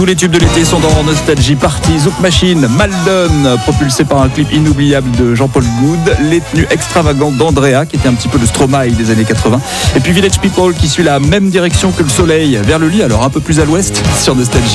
Tous les tubes de l'été sont dans Nostalgie Party. Zouk Machine, Maldon, propulsé par un clip inoubliable de Jean-Paul Goude. Les tenues extravagantes d'Andrea, qui était un petit peu le Stromae des années 80. Et puis Village People, qui suit la même direction que le soleil, vers le lit, alors un peu plus à l'ouest, sur Nostalgie.